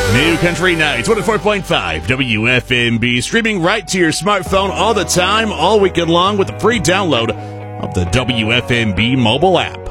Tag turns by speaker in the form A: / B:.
A: New Country Nights, 104.5 WFMB, streaming right to your smartphone all the time, all weekend long with a free download of the WFMB mobile app.